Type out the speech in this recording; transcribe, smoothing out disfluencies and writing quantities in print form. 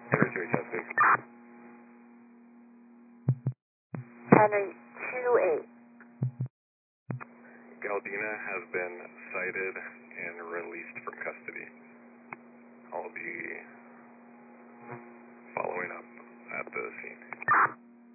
Territory Chesapeake. Henry 2-8. Galdina has been cited and released from custody. I'll be following up at the scene.